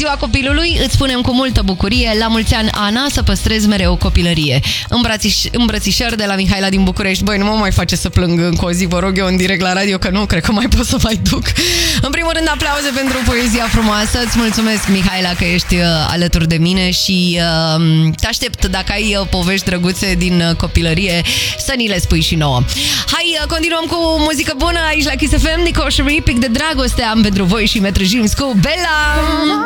ziua copilului, îți spunem cu multă bucurie, la mulți ani, Ana, să păstrezi mereu copilărie. Îmbrățișări de la Mihaela din București. Băi, nu mă mai face să plâng încă o zi, vă rog eu în direct la radio, că nu cred că mai pot să mai duc. În primul rând, aplauze pentru poezia frumoasă. Îți mulțumesc, Mihaela, că ești alături de mine și te aștept, dacă ai povești drăguțe din copilărie, să ni le spui și nouă. Hai, continuăm cu muzică bună aici la Kiss FM. Nico și Pic de dragoste am pentru voi și Metro James cu Bella.